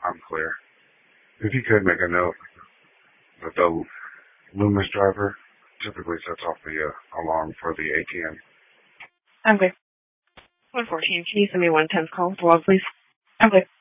I'm clear. If you could make a note that the Loomis driver typically sets off the alarm for the ATM. I'm good. 114, can you send me 110's call with the log, please? I'm good.